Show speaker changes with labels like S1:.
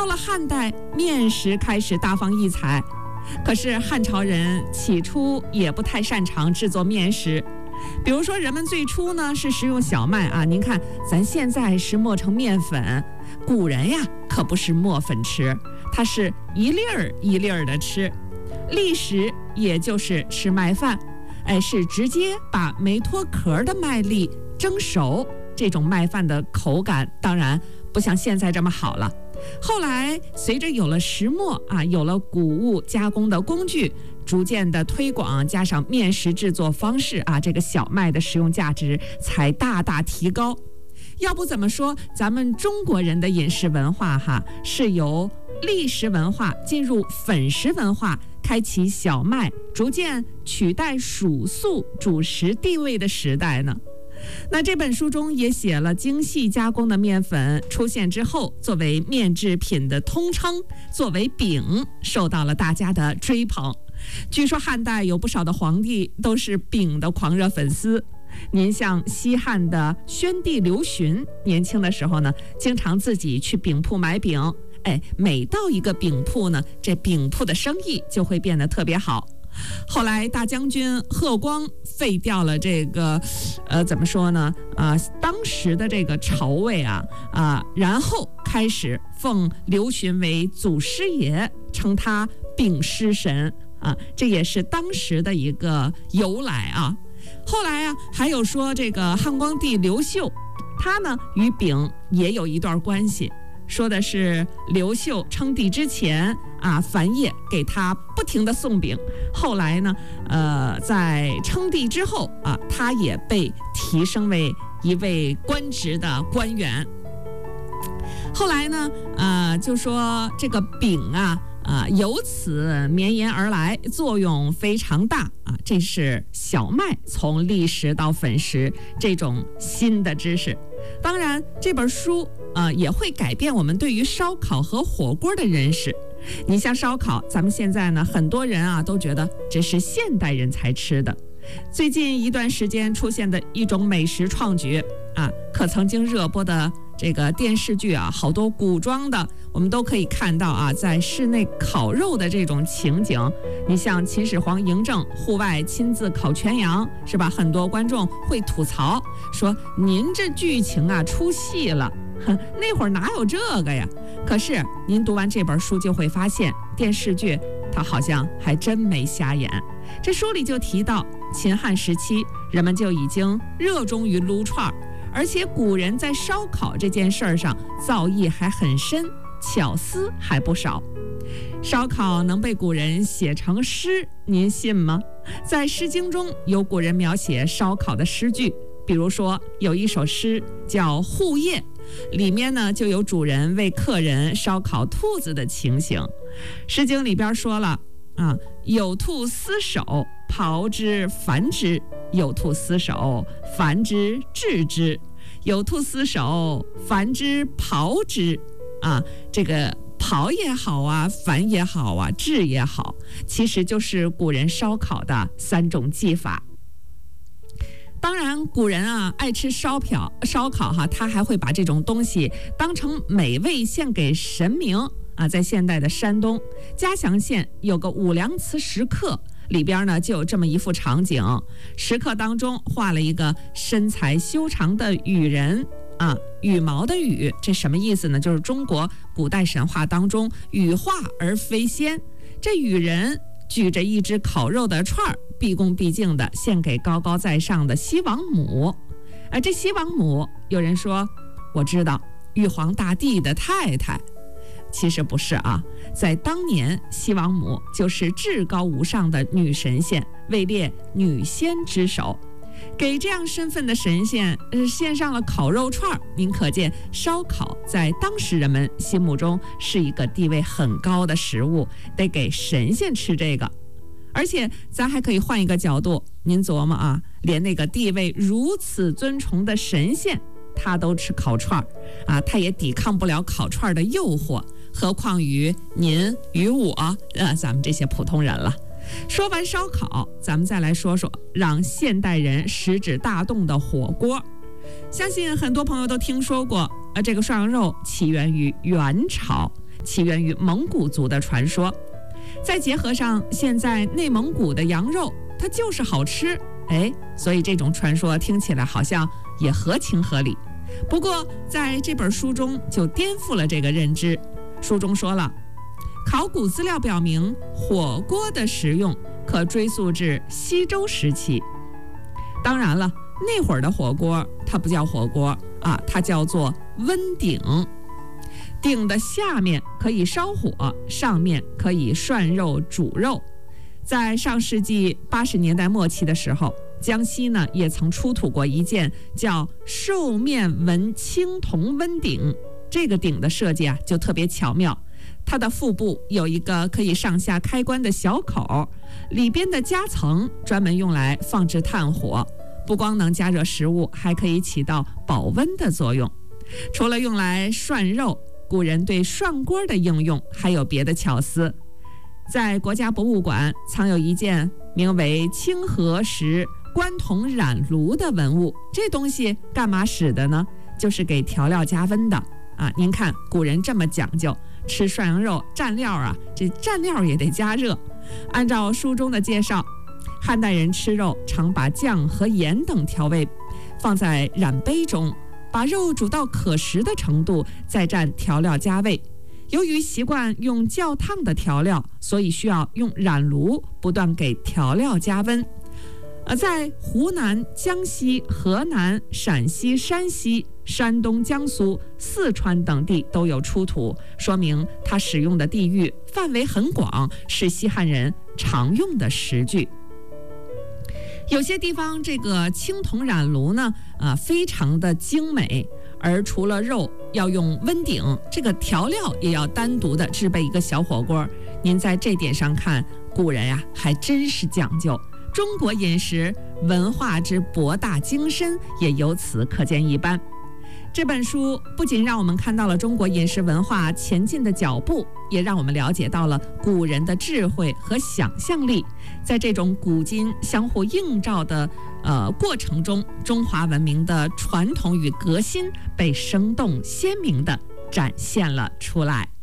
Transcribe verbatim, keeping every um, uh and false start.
S1: 到了汉代，面食开始大放异彩。可是汉朝人起初也不太擅长制作面食，比如说人们最初呢是食用小麦啊，您看咱现在是磨成面粉，古人呀可不是磨粉吃，它是一粒儿一粒儿的吃。粝食也就是吃麦饭，哎，是直接把没脱壳的麦粒蒸熟，这种麦饭的口感当然不像现在这么好了。后来随着有了石磨啊，有了谷物加工的工具，逐渐的推广，加上面食制作方式啊，这个小麦的食用价值才大大提高。要不怎么说咱们中国人的饮食文化哈，是由粝食文化进入粉食文化，开启小麦逐渐取代薯粟主食地位的时代呢？那这本书中也写了精细加工的面粉出现之后，作为面制品的通称，作为饼受到了大家的追捧。据说汉代有不少的皇帝都是饼的狂热粉丝。您像西汉的宣帝刘询，年轻的时候呢，经常自己去饼铺买饼。哎，每到一个饼铺呢，这饼铺的生意就会变得特别好。后来大将军贺光废掉了这个，呃，怎么说呢？啊、呃，当时的这个朝位啊啊、呃，然后开始奉刘询为祖师爷，称他饼师神啊，这也是当时的一个由来啊。后来啊，还有说这个汉光帝刘秀，他呢与饼也有一段关系。说的是刘秀称帝之前啊，樊烨给他不停的送饼，后来呢，呃，在称帝之后啊，他也被提升为一位官职的官员。后来呢，呃，就说这个饼啊，啊、呃，由此绵延而来，作用非常大啊。这是小麦从粝食到粉食这种新的知识。当然，这本书呃也会改变我们对于烧烤和火锅的认识。你像烧烤，咱们现在呢，很多人啊都觉得这是现代人才吃的。最近一段时间出现的一种美食创举啊，可曾经热播的这个电视剧啊，好多古装的，我们都可以看到啊，在室内烤肉的这种情景。你像秦始皇嬴政户外亲自烤全羊，是吧？很多观众会吐槽说：“您这剧情啊出戏了，哼，那会儿哪有这个呀？”可是您读完这本书就会发现，电视剧它好像还真没瞎眼。这书里就提到，秦汉时期人们就已经热衷于撸串儿。而且古人在烧烤这件事儿上造诣还很深，巧思还不少。烧烤能被古人写成诗，您信吗？在《诗经》中有古人描写烧烤的诗句，比如说有一首诗叫《户夜》，里面呢就有主人为客人烧烤兔子的情形。《诗经》里边说了啊，有兔厮守，刨之繁之。有兔厮守，繁之治之；有兔厮守，繁之刨之。啊，这个刨也好啊，繁也好啊，治也好，其实就是古人烧烤的三种技法。当然，古人啊爱吃烧烤，烧烤哈，他还会把这种东西当成美味献给神明啊。在现代的山东嘉祥县有个五粮祠石刻。里边呢就有这么一幅场景，石刻当中画了一个身材修长的羽人啊，羽毛的羽，这什么意思呢？就是中国古代神话当中羽化而飞仙，这羽人举着一只烤肉的串儿，毕恭毕敬的献给高高在上的西王母。而这西王母，有人说我知道，玉皇大帝的太太。其实不是啊，在当年西王母就是至高无上的女神仙，位列女仙之首。给这样身份的神仙呃献上了烤肉串，您可见烧烤在当时人们心目中是一个地位很高的食物，得给神仙吃这个。而且咱还可以换一个角度，您琢磨啊，连那个地位如此尊崇的神仙他都吃烤串啊，他也抵抗不了烤串的诱惑，何况于您与我呃，咱们这些普通人了。说完烧烤，咱们再来说说让现代人食指大动的火锅。相信很多朋友都听说过，呃，这个涮羊肉起源于元朝， 起源于蒙古族的传说。再结合上现在内蒙古的羊肉，它就是好吃，哎，所以这种传说听起来好像也合情合理。不过在这本书中就颠覆了这个认知。书中说了，考古资料表明，火锅的食用可追溯至西周时期。当然了，那会儿的火锅它不叫火锅啊，它叫做温鼎。鼎的下面可以烧火，上面可以涮肉煮肉。在上世纪八十年代末期的时候，江西呢也曾出土过一件叫兽面纹青铜温鼎。这个鼎的设计啊就特别巧妙，它的腹部有一个可以上下开关的小口，里边的夹层专门用来放置炭火，不光能加热食物，还可以起到保温的作用。除了用来涮肉，古人对涮锅的应用还有别的巧思。在国家博物馆藏有一件名为清河时官铜染炉的文物，这东西干嘛使的呢？就是给调料加温的啊！您看古人这么讲究，吃涮羊肉蘸料啊，这蘸料也得加热。按照书中的介绍，汉代人吃肉常把酱和盐等调味放在染杯中，把肉煮到可食的程度，再蘸调料加味。由于习惯用较烫的调料，所以需要用染炉不断给调料加温。而在湖南、江西、河南、陕西、山西、山东、江苏、四川等地都有出土，说明它使用的地域范围很广，是西汉人常用的食具。有些地方这个青铜染炉呢，呃，非常的精美，而除了肉要用温鼎，这个调料也要单独的制备一个小火锅。您在这点上看，古人呀、啊、还真是讲究。中国饮食文化之博大精深，也由此可见一斑。这本书不仅让我们看到了中国饮食文化前进的脚步，也让我们了解到了古人的智慧和想象力。在这种古今相互映照的呃过程中，中华文明的传统与革新被生动鲜明地展现了出来。